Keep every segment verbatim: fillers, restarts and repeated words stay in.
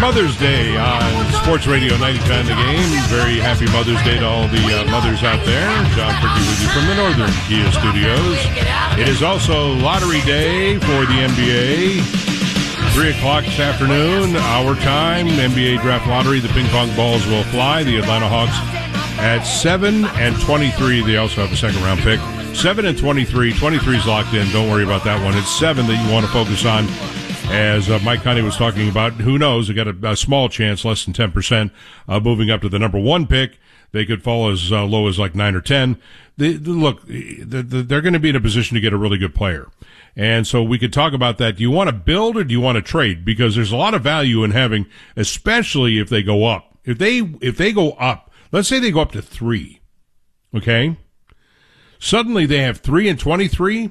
Mother's Day on Sports Radio ninety-nine The Game. Very happy Mother's Day to all the uh, mothers out there. John Perky with you from the Northern Kia Studios. It is also Lottery Day for the N B A. three o'clock this afternoon, our time, N B A Draft Lottery. The ping pong balls will fly. The Atlanta Hawks at seven and twenty-three. They also have a second round pick. seven and twenty-three. twenty-three is locked in. Don't worry about that one. It's seven that you want to focus on. As uh, Mike Conley was talking about, who knows? They got a, a small chance, less than ten percent, uh, moving up to the number one pick. They could fall as uh, low as like nine or ten. They, they, look, the, the, they're going to be in a position to get a really good player. And so we could talk about that. Do you want to build or do you want to trade? Because there's a lot of value in having, especially if they go up. If they, if they go up, let's say they go up to three, okay? Suddenly they have three and twenty-three.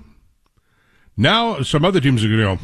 Now some other teams are going to go,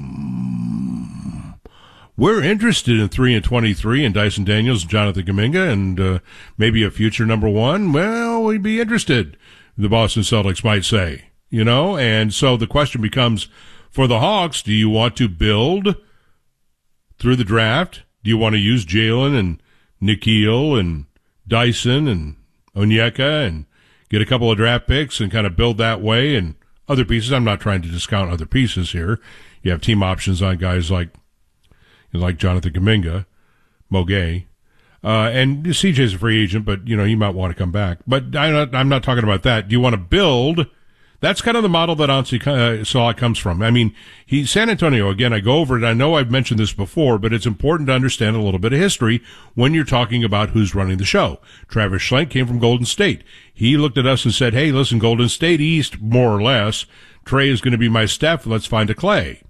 hmm, we're interested in three and twenty-three and Dyson Daniels and Jonathan Kuminga and uh, maybe a future number one. Well, we'd be interested, the Boston Celtics might say, you know. And so the question becomes, for the Hawks, do you want to build through the draft? Do you want to use Jalen and Nikhil and Dyson and Onyeka and get a couple of draft picks and kind of build that way and other pieces? I'm not trying to discount other pieces here. You have team options on guys like like Jonathan Kuminga, Mo Gay, uh, and C J's a free agent, but you know he might want to come back. But I'm not, I'm not talking about that. Do you want to build? That's kind of the model that Ansi uh, Salah comes from. I mean, he San Antonio, again, I go over it. I know I've mentioned this before, but it's important to understand a little bit of history when you're talking about who's running the show. Travis Schlenk came from Golden State. He looked at us and said, hey, listen, Golden State East, more or less, Trey is going to be my Steph. Let's find a Clay.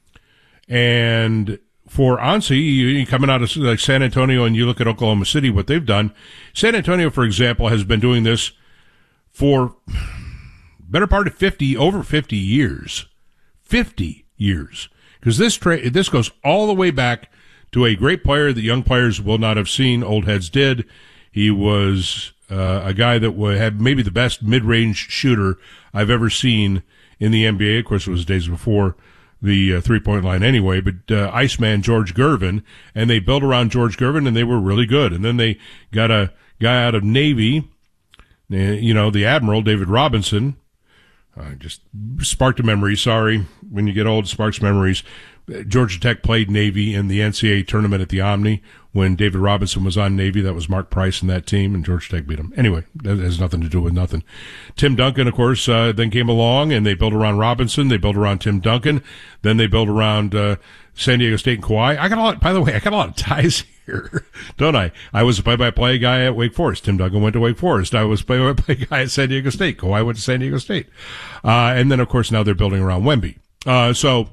And for Ansi, you coming out of like San Antonio and you look at Oklahoma City, what they've done. San Antonio, for example, has been doing this for better part of fifty, over fifty years. fifty years. Because this tra- this goes all the way back to a great player that young players will not have seen. Old heads did. He was uh, a guy that would have maybe the best mid-range shooter I've ever seen in the N B A. Of course, it was days before the uh, three-point line anyway. But uh, Iceman George Gervin, and they built around George Gervin, and they were really good. And then they got a guy out of Navy, you know, the Admiral, David Robinson. Uh, just sparked a memory. Sorry. When you get old, it sparks memories. Georgia Tech played Navy in the N C A A tournament at the Omni when David Robinson was on Navy. That was Mark Price in that team, and Georgia Tech beat him. Anyway, that has nothing to do with nothing. Tim Duncan, of course, uh, then came along, and they built around Robinson. They built around Tim Duncan. Then they built around uh, San Diego State and Kawhi. I got a lot, by the way, I got a lot of ties here, don't I? I was a play-by-play guy at Wake Forest. Tim Duncan went to Wake Forest. I was a play-by-play guy at San Diego State. Kawhi went to San Diego State. Uh, and then, of course, now they're building around Wemby. Uh, so,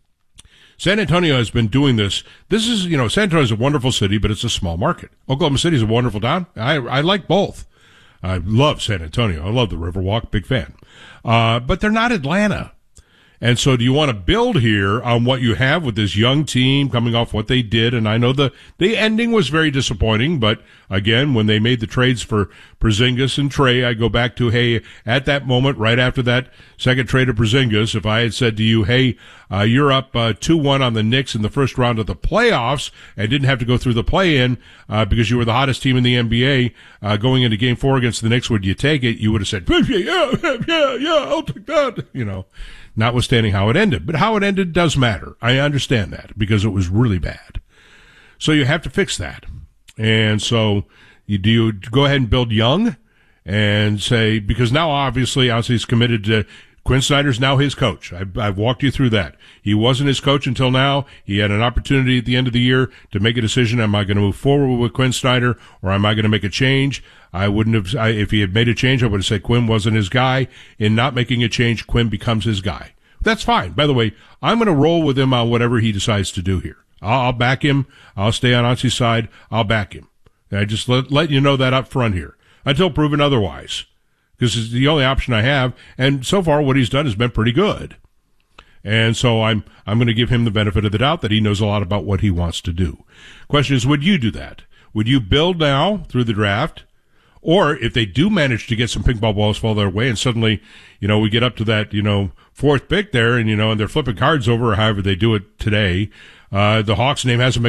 San Antonio has been doing this. This is, you know, San Antonio is a wonderful city, but it's a small market. Oklahoma City is a wonderful town. I, I like both. I love San Antonio. I love the Riverwalk. Big fan. Uh, but they're not Atlanta. And so do you want to build here on what you have with this young team coming off what they did? And I know the, the ending was very disappointing, but again, when they made the trades for Porzingis and Trey, I go back to, hey, at that moment, right after that second trade of Porzingis, if I had said to you, hey, uh, you're up uh, two one on the Knicks in the first round of the playoffs and didn't have to go through the play-in uh, because you were the hottest team in the N B A uh, going into game four against the Knicks, would you take it? You would have said, yeah, yeah, yeah, I'll take that, you know. Notwithstanding how it ended. But how it ended does matter. I understand that because it was really bad. So you have to fix that. And so you do you go ahead and build young and say, because now obviously Ozzy's committed to Quinn Snyder's now his coach. I've, I've walked you through that. He wasn't his coach until now. He had an opportunity at the end of the year to make a decision. Am I going to move forward with Quinn Snyder or am I going to make a change? I wouldn't have, I, if he had made a change, I would have said Quinn wasn't his guy. In not making a change, Quinn becomes his guy. That's fine. By the way, I'm going to roll with him on whatever he decides to do here. I'll, I'll back him. I'll stay on Auntie's side. I'll back him. I just let, let you know that up front here until proven otherwise, because it's the only option I have. And so far, what he's done has been pretty good. And so I'm, I'm going to give him the benefit of the doubt that he knows a lot about what he wants to do. Question is, would you do that? Would you build now through the draft? Or if they do manage to get some ping pong balls fall their way and suddenly, you know, we get up to that, you know, fourth pick there and, you know, and they're flipping cards over or however they do it today, uh, the Hawks name hasn't been